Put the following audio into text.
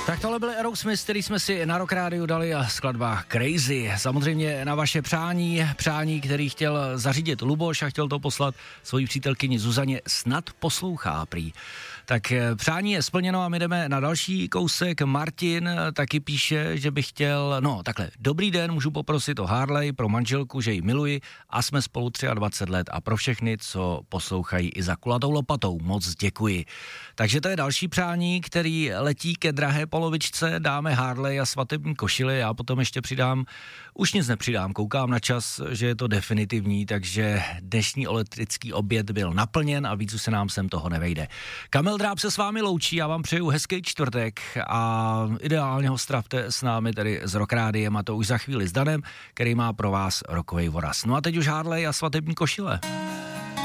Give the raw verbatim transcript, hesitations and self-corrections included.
Tak tohle byl Aerosmith, který jsme si na Rock Rádiu dali, a skladba Crazy. Samozřejmě na vaše přání, přání, který chtěl zařídit Luboš a chtěl to poslat svojí přítelkyni Zuzaně, snad poslouchá prý. Tak přání je splněno a my jdeme na další kousek. Martin taky píše, že by chtěl, no takhle, dobrý den, můžu poprosit o Harley pro manželku, že ji miluji a jsme spolu dvacet tři let a pro všechny, co poslouchají i za kulatou lopatou, moc děkuji. Takže to je další přání, který letí ke drahé polovičce, dáme Harley a svatební košily, já potom ještě přidám, už nic nepřidám, koukám na čas, že je to definitivní, takže dnešní elektrický oběd byl naplněn a víc už se nám sem toho nevejde. Kamil Dráb se s vámi loučí, já vám přeju hezký čtvrtek a ideálně ho stravte s námi tady s Rock Rádiem, a to už za chvíli s Danem, který má pro vás rokovej voraz. No a teď už Harley a svatební košile.